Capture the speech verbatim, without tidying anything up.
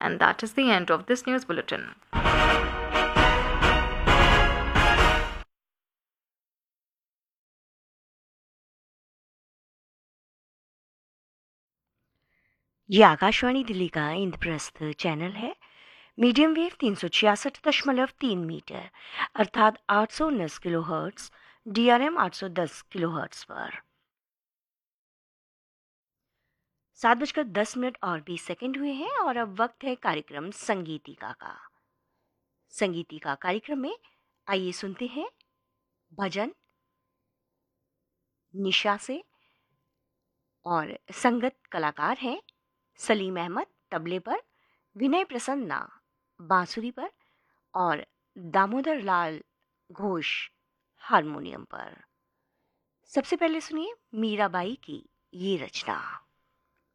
And that is the end of this news bulletin. ये आकाशवाणी दिल्ली का Indraprastha channel है। Medium wave तीन सौ छियासठ दशमलव तीन मीटर अर्थात आठ सौ उन्नीस kilo hertz, D R M आठ सौ दस किलो हर्ट्स पर सात बजकर दस मिनट और बीस सेकंड हुए हैं और अब वक्त है कार्यक्रम संगीतिका का। संगीतिका कार्यक्रम में आइए सुनते हैं भजन निशा से, और संगत कलाकार हैं सलीम अहमद तबले पर, विनय प्रसन्ना बांसुरी पर और दामोदर लाल घोष हारमोनियम पर। सबसे पहले सुनिए मीराबाई की ये रचना।